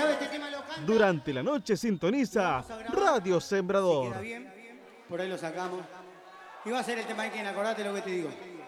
sabe este tema lo canta. Durante la noche sintoniza Radio Si Sembrador. queda bien, por ahí lo sacamos. Y va a ser el tema de quien, acordate lo que te digo.